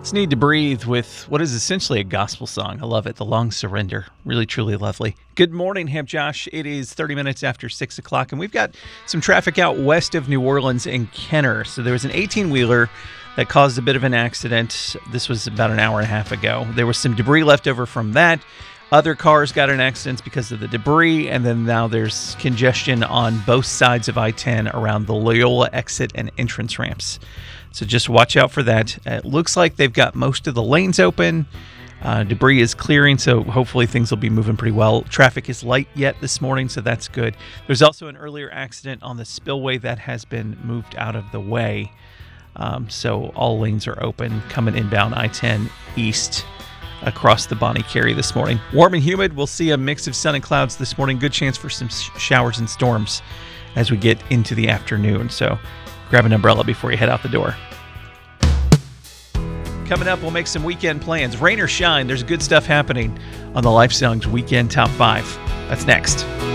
It's Need to Breathe with what is essentially a gospel song. I love it. The Long Surrender. Really, truly lovely. Good morning, Hamp Josh. It is 30 minutes after 6 o'clock, and we've got some traffic out west of New Orleans in Kenner. So there was an 18-wheeler that caused a bit of an accident. This was about an hour and a half ago. There was some debris left over from that. Other cars got in accidents because of the debris, and then now there's congestion on both sides of I-10 around the Loyola exit and entrance ramps. So just watch out for that. It looks like they've got most of the lanes open. Debris is clearing, so hopefully things will be moving pretty well. Traffic is light yet this morning, so that's good. There's also an earlier accident on the spillway that has been moved out of the way. So all lanes are open coming inbound I-10 east across the Bonnie Carey this morning. Warm and humid. We'll see a mix of sun and clouds this morning. Good chance for some showers and storms as we get into the afternoon. So grab an umbrella before you head out the door. Coming up, we'll make some weekend plans. Rain or shine, there's good stuff happening on the Life Songs Weekend Top 5. That's next.